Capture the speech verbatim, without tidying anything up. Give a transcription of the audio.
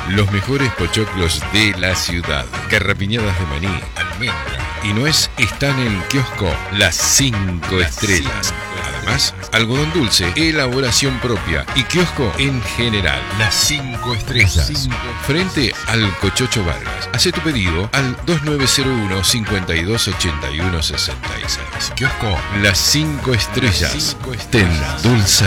Los mejores pochoclos de la ciudad. Carrapiñadas de maní, almendra y nuez están en kiosco Las Cinco Estrellas. Además, algodón dulce, elaboración propia y kiosco en general. Las Cinco Estrellas. Cinco. Frente al Cochocho Vargas. Hacé tu pedido al dos nueve cero uno, cinco dos ocho uno, seis seis. Kiosco Las Cinco Estrellas. Te endulza